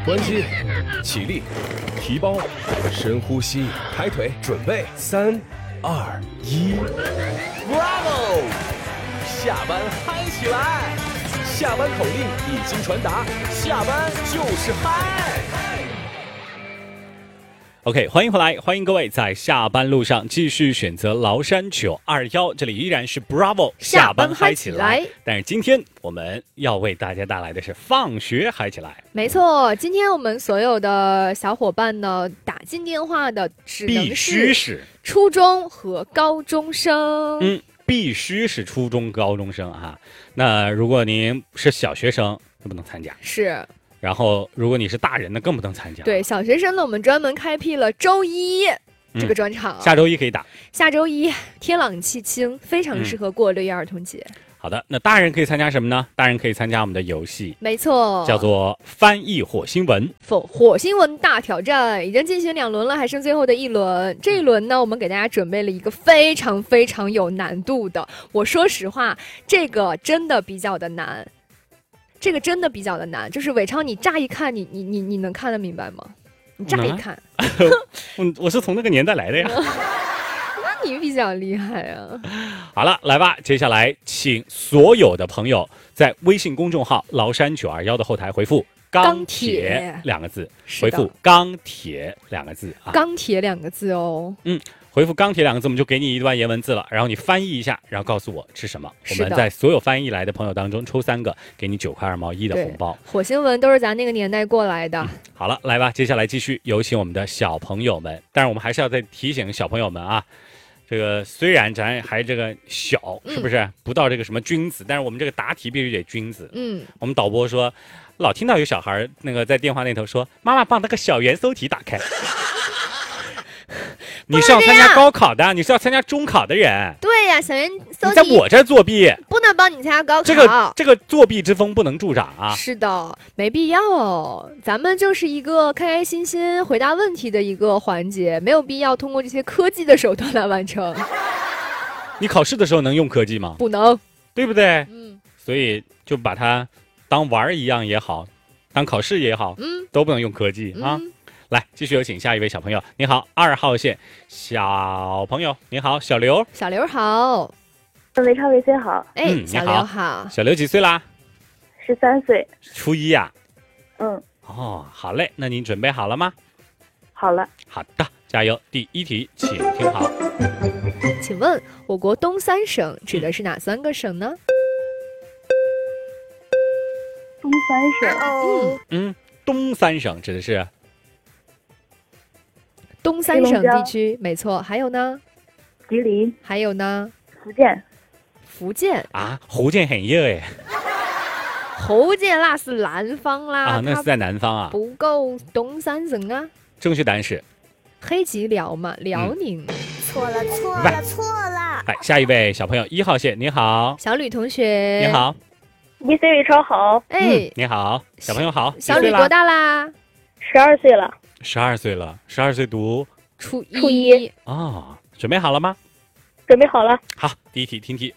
关机，起立，提包，深呼吸，抬腿，准备，3、2、1 ，Bravo！ 下班嗨起来！下班口令已经传达，下班就是嗨。 OK， 欢迎回来，欢迎各位在下班路上继续选择崂山921，这里依然是 Bravo 下班嗨起来。但是今天我们要为大家带来的是放学嗨起来。 没错，今天我们所有的小伙伴呢，打进电话的只能是初中和高中生。 必须是初中高中生哈。那如果您是小学生，就不能参加。 是。 然后，如果你是大人呢，更不能参加。 对，小学生呢，我们专门开辟了周一这个专场。 下周一可以打。 下周一天朗气清，非常适合过6月儿童节。 好的，那大人可以参加什么呢？大人可以参加我们的游戏， 没错， 叫做翻译火星文。 火星文大挑战已经进行2轮了，还剩最后的1轮。这一轮呢，我们给大家准备了一个非常非常有难度的。我说实话，这个真的比较的难。就是伟超，你乍一看，你能看得明白吗？你乍一看， 我是从那个年代来的呀。 那你比较厉害啊。 好了，来吧，接下来请所有的朋友在微信公众号崂山921的后台回复钢铁2个字，回复钢铁2个字啊， 钢铁2个字哦。 回复钢铁2个字，我们就给你一段颜文字了，然后你翻译一下，然后告诉我是什么。我们在所有翻译来的朋友当中抽3个，给你9块2毛1的红包。 火星文都是咱那个年代过来的。 好了，来吧，接下来继续有请我们的小朋友们。但是我们还是要再提醒小朋友们啊，这个虽然咱还这个小，是不是不到这个什么君子，但是我们这个答题必须得君子。我们导播说，老听到有小孩那个在电话那头说，妈妈把那个小圆搜题打开。你是要参加高考的，你是要参加中考的人。 对呀，小圆搜题你在我这儿作弊， 不能帮你参加高考。 这个作弊之风不能助长啊。 是的，没必要哦。咱们就是一个开开心心回答问题的一个环节，没有必要通过这些科技的手段来完成。 你考试的时候能用科技吗？ 不能， 对不对？所以就把它当玩一样也好，当考试也好，都不能用科技啊。来，继续有请下一位小朋友。你好，2号线小朋友，你好，小刘。 小刘好。 伟超伟飞好。 小刘好。 小刘几岁啦 ？13岁。 初一呀。 哦， 好嘞，那您准备好了吗？ 好了。 好的，加油。第1题，请听好。 请问我国东3省指的是哪3个省呢？ 东3省。 东3省指的是东3省地区，没错。还有呢？ 吉林。 还有呢？ 福建啊，福建很热哎。 福建那是南方啦。 啊，那是在南方啊。 不够东3省啊。 正确答案是黑吉辽嘛，辽宁。 错了。 来，下一位小朋友1号线，你好。 小吕同学。 你好。 伟飞伟超好。 你好，小朋友好。 小吕多大啦 ？12岁了。 12岁了，12岁读初一。 准备好了吗？ 准备好了。 好，第1题听题。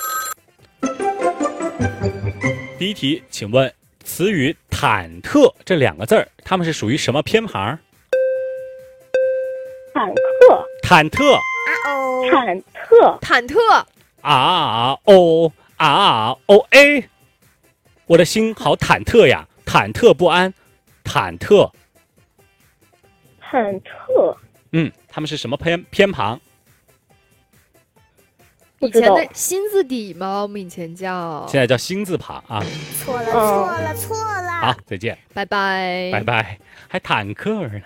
第1题，请问词语忐忑这2个字儿，它们是属于什么偏旁？忐忑。我的心好忐忑呀，忐忑不安，忐忑。他们是什么偏旁？ 以前的心字底吗？我们以前叫， 现在叫心字旁啊。 错了。 好，再见， 拜拜， 还坦克呢，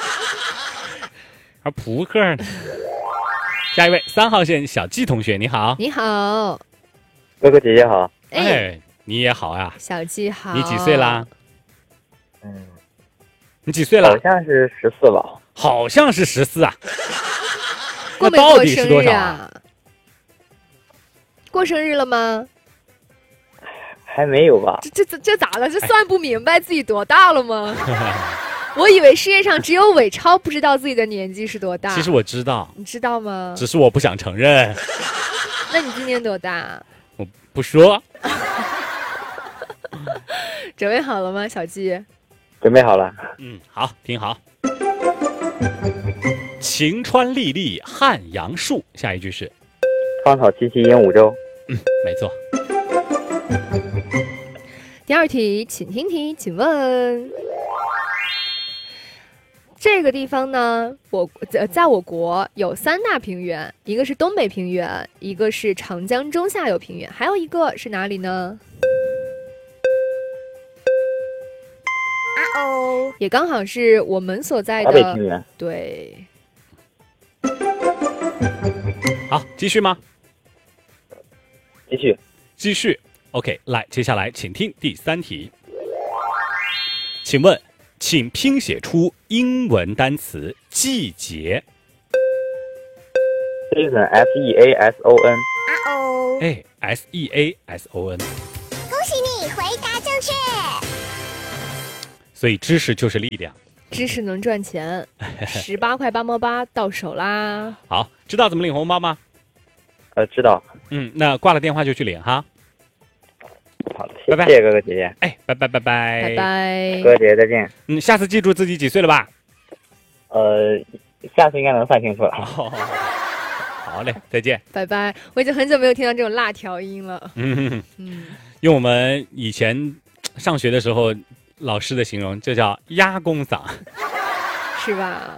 还扑克呢。下一位3号线小季同学，你好。 你好， 哥哥姐姐好。 你也好呀。 小季好。 你几岁啦？你几岁了？ 好像是14吧。 好像是14啊。 过没过生日啊？过生日了吗？ 还没有吧？ 这咋了？这算不明白自己多大了吗？我以为世界上只有伟超不知道自己的年纪是多大。 其实我知道。 你知道吗？ 只是我不想承认。 那你今年多大？ 我不说。 准备好了吗，小季？ 准备好了。 好，听好。晴川历历汉阳树，下一句是芳草萋萋鹦鹉洲。 没错。 第二题，请听题，请问这个地方呢，在我国有3大平原，一个是东北平原，一个是长江中下游平原，还有一个是哪里呢？也刚好是我们所在的华北平原。 对。 好，继续吗？ 继续。 OK， 来，接下来请听第3题。请问，请拼写出英文单词季节。 Season SEASON。 SEASON。 恭喜你回答正确。 所以知识就是力量， 知识能赚钱，18块8毛8到手啦。 好，知道怎么领红包吗？ 知道。 那挂了电话就去领哈。 好， 拜拜谢谢哥哥姐姐。 哎，拜拜。 拜拜。 哥哥姐姐再见。 下次记住自己几岁了吧？ 下次应该能算清楚了。 好嘞，再见。 拜拜。我已经很久没有听到这种辣条音了。 用我们以前上学的时候老师的形容，这叫鸭公嗓， 是吧？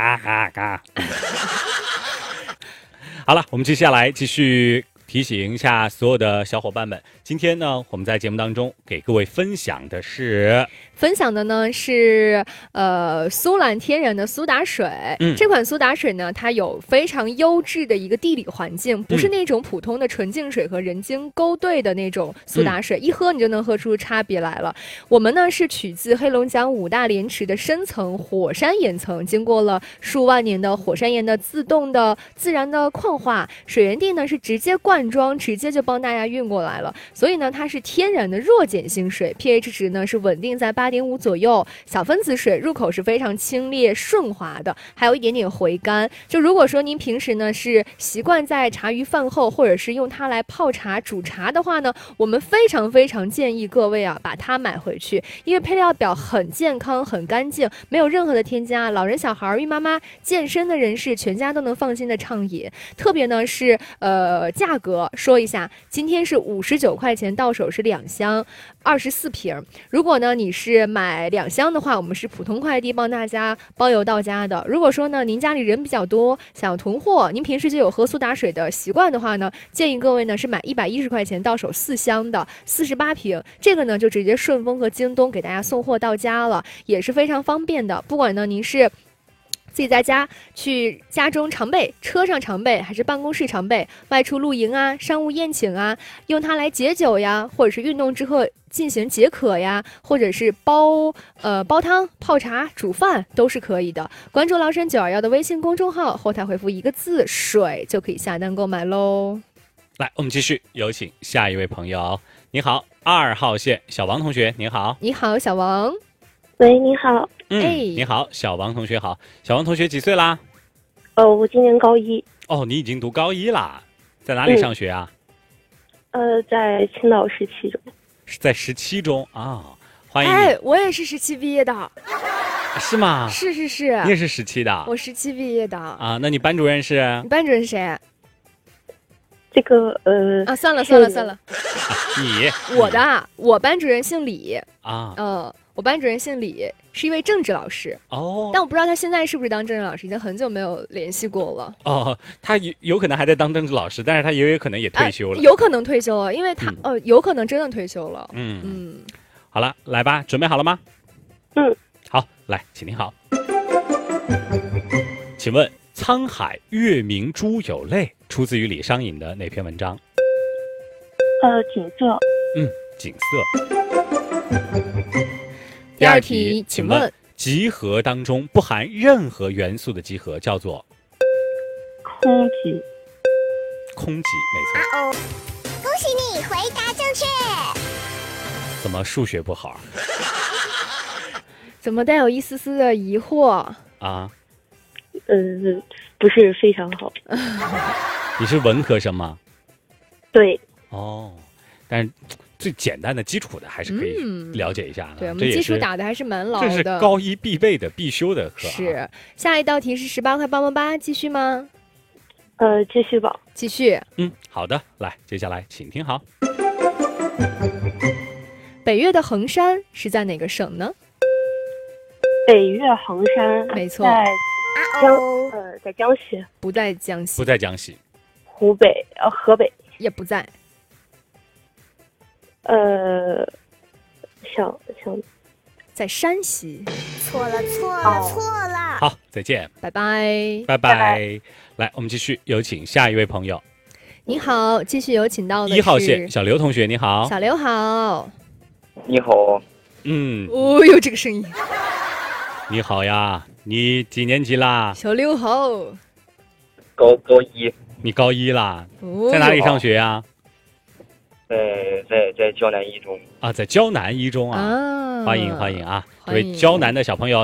好了，我们接下来继续提醒一下所有的小伙伴们，今天呢，我们在节目当中给各位分享的呢是苏蓝天然的苏打水。这款苏打水呢，它有非常优质的一个地理环境，不是那种普通的纯净水和人工勾兑的那种苏打水，一喝你就能喝出差别来了。我们呢是取自黑龙江5大连池的深层火山岩层，经过了数万年的火山岩的自然的矿化，水源地呢是直接灌装，直接就帮大家运过来了，所以呢它是天然的弱碱性水， pH 值呢是稳定在8.5左右，小分子水，入口是非常清冽顺滑的，还有一点点回甘。就如果说您平时呢是习惯在茶余饭后或者是用它来泡茶煮茶的话呢，我们非常建议各位把它买回去，因为配料表很健康很干净，没有任何的添加，老人小孩孕妈妈健身的人士全家都能放心的畅饮。特别呢是价格说一下，今天是59块钱到手，是2箱24瓶。如果呢你是买2箱的话，我们是普通快递帮大家包邮到家的。如果说呢您家里人比较多，想要囤货，您平时就有喝苏打水的习惯的话呢，建议各位呢是买110块钱到手4箱的48瓶，这个呢就直接顺丰和京东给大家送货到家了，也是非常方便的。不管呢您是自己在家去家中常备，车上常备，还是办公室常备，外出露营啊，商务宴请啊，用它来解酒呀，或者是运动之后进行解渴呀，或者是煲汤、泡茶、煮饭都是可以的。关注崂山921的微信公众号，后台回复1个字水就可以下单购买喽。 来，我们继续有请下一位朋友。你好，2号线小王同学，你好。 你好，小王。 喂，你好。 你好，小王同学好。小王同学几岁啦？ 我今年高1。 哦，你已经读高1啦，在哪里上学啊？ 在青岛17中。 是在17中啊，欢迎你。 哎，我也是17毕业的。 是吗？ 是。 你也是17的？ 我17毕业的。 啊，那你班主任是？ 你班主任是谁？ 这个算了。我班主任姓李啊。我班主任姓李，是一位政治老师哦，但我不知道他现在是不是当政治老师，已经很久没有联系过了。 哦，他有可能还在当政治老师，但是他也有可能也退休了。 有可能退休了，因为他有可能真的退休了。 好了，来吧，准备好了吗？好，来，请听好。请问“沧海月明珠有泪”出自于李商隐的哪篇文章？ 景色。 景色。 第二题，请问集合当中不含任何元素的集合叫做空集。 空集，没错。 恭喜你回答正确。 怎么数学不好？ 怎么带有一丝丝的疑惑啊？ 不是非常好。 你是文科生吗？ 对。 哦，但是最简单的基础的还是可以了解一下的。 对，我们基础打的还是蛮牢的。 这是高一必备的必修的课。 是，下一道题是18块帮帮吧，继续吗？ 继续吧。 继续。 好的，来，接下来请听好。 北岳的衡山是在哪个省呢？ 北岳衡山， 没错， 在江西， 不在江西， 不在江西， 湖北，河北， 也不在。 想在山西。 错了，错了。 好，再见， 拜拜， 拜拜。来，我们继续，有请下一位朋友。 你好，继续有请到的 1号线小刘同学，你好。 小刘好。 你好。 哦哟，这个声音。 你好呀，你几年级啦？ 小刘好。 高一。 你高一啦？ 哦， 在哪里上学呀？ 在胶南一中。 啊，在胶南一中啊。欢迎啊，这位胶南的小朋友。